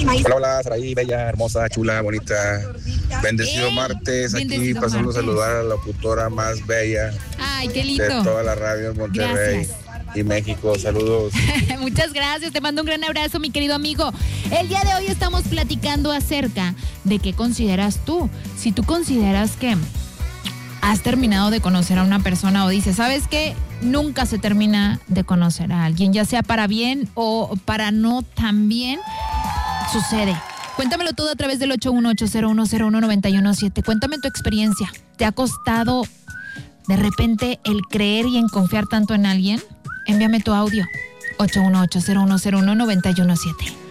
Hola, Saraí, bella, hermosa, chula, bonita. Bendecido martes, bendecido aquí pasando martes. a saludar a la locutora más bella Ay, qué de lindo. toda la radio en Monterrey Gracias. y México. Saludos. Muchas gracias, te mando un gran abrazo, mi querido amigo. El día de hoy estamos platicando acerca de qué consideras tú. Si tú consideras que has terminado de conocer a una persona o dices, ¿sabes qué? Nunca se termina de conocer a alguien, ya sea para bien o para no tan bien, sucede. Cuéntamelo todo a través del 818-0101-917. Cuéntame tu experiencia. ¿Te ha costado de repente el creer y en confiar tanto en alguien? Envíame tu audio. 818-0101-917.